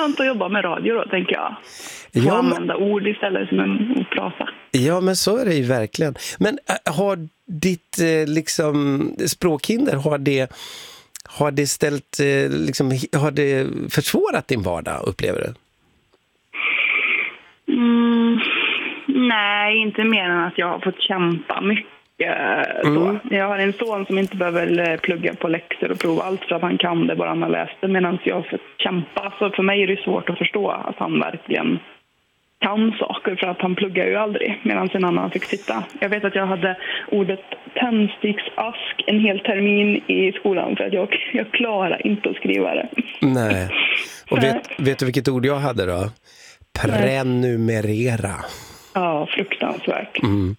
skönt att jobba med radio då, tänker jag. Ja, använda ord istället som att prata. Ja, men så är det ju verkligen. Men har ditt liksom språkhinder, har det ställt liksom, har det försvårat din vardag, upplever du? Nej, inte mer än att jag har fått kämpa mycket. Så. Jag har en son som inte behöver plugga på läxor och prova allt för att han kan det bara han har läst det, medan jag har fått kämpa. Så för mig är det svårt att förstå att han verkligen kan saker, för att han pluggar ju aldrig medan en annan fick sitta. Jag vet att jag hade ordet tändsticksask en hel termin i skolan för att jag klarar inte att skriva det. Nej. Och vet du vilket ord jag hade då? Prenumerera. Ja, fruktansvärt.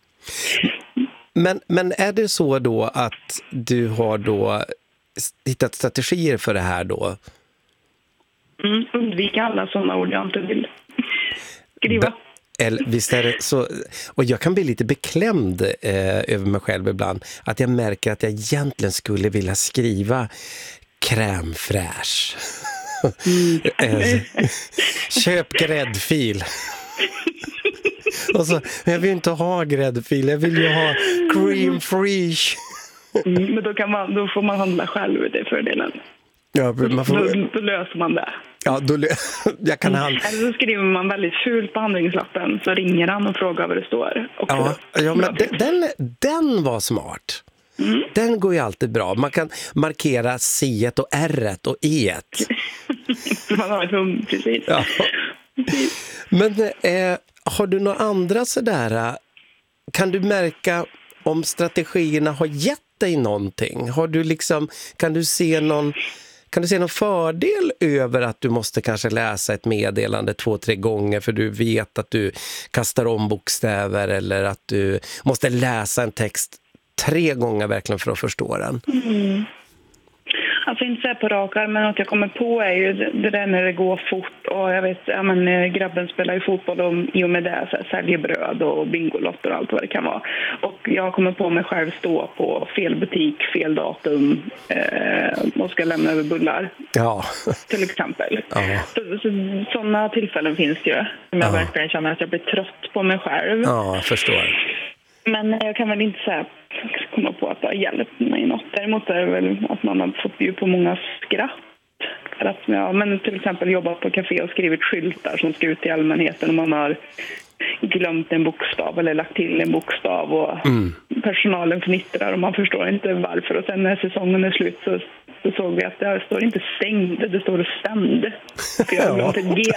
Men är det så då att du har då hittat strategier för det här då? Undvika alla sådana ord jag inte vill skriva. Visst är det så, och jag kan bli lite beklämd över mig själv ibland, att jag märker att jag egentligen skulle vilja skriva crème fraîche. Köp gräddfil. Och så, jag vill inte ha gräddfil, jag vill ju ha cream free. Men då får man handla själv, det är fördelen. Ja, då löser man det. Ja, jag kan handla. Eller så skriver man väldigt fult på handlingslappen, så ringer han och frågar vad det står. Ja, men den var smart. Den går ju alltid bra. Man kan markera C-et och R-et och E-et. Man har ett hum, precis. Ja. Men har du några andra sådär, kan du märka om strategierna har gett dig någonting? Har du liksom, kan du se någon fördel över att du måste kanske läsa ett meddelande 2-3 gånger för du vet att du kastar om bokstäver, eller att du måste läsa en text 3 gånger verkligen för att förstå den? Alltså inte så på rakar, men att jag kommer på är ju det där när det går fort, och jag vet, grabben spelar ju fotboll och i och med det så säljer bröd och bingolotter och allt vad det kan vara. Och jag kommer på mig själv stå på fel butik, fel datum och ska lämna över bullar. Ja. Till exempel. Ja. Sådana tillfällen finns det ju som jag verkligen känner att jag blir trött på mig själv. Ja, jag förstår. Men jag kan väl inte säga komma på att det har hjälpt mig något. Däremot är det väl att man har fått bjuda på många skratt. För att, men till exempel jobbat på café och skrivit skyltar som ska ut till allmänheten, och man har glömt en bokstav eller lagt till en bokstav, och personalen fnittrar och man förstår inte varför. Och sen när säsongen är slut så såg vi att det står inte stängd, det står ständ. För jag har glömt ett G.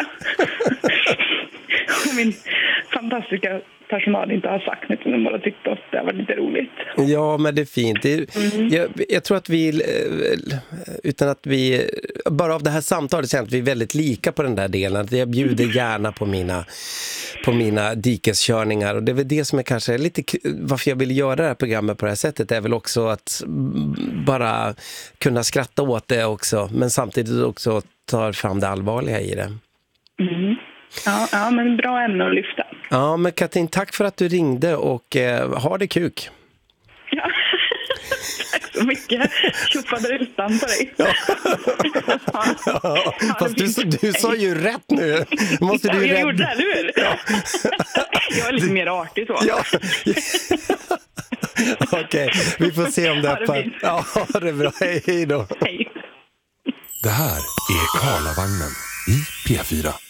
Min fantastiska personal inte har sagt något, utan bara tyckte att det var lite roligt. Ja, men det är fint. Jag tror att vi, utan att vi, bara av det här samtalet känner att vi är väldigt lika på den där delen. Jag bjuder gärna på mina dikeskörningar, och det är väl det som är kanske lite varför jag vill göra det här programmet på det här sättet, är väl också att bara kunna skratta åt det också, men samtidigt också ta fram det allvarliga i det. Ja, men bra ämne att lyfta. Ja, men Katrin, tack för att du ringde, och ha det kuk. Ja, tack så mycket. Tjoppade rutan på dig. Ja. Fast du sa ju rätt nu. Måste du jag gjorde det, eller hur? Ja. Jag är lite mer artig så. Ja. Okej, vi får se om det är Ja, det är bra. Hej då. Hej. Det här är Karlavagnen i P4.